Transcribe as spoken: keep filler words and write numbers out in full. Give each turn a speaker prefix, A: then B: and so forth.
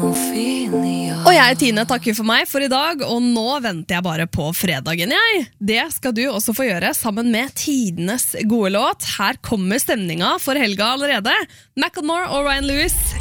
A: Og jeg, Tine, takker for meg for i dag, og nå venter jeg bare på fredagen, jeg. Det skal du også få gjøre sammen med tidenes gode låt. Her kommer stemninga for helga allerede. Macklemore og Ryan Lewis.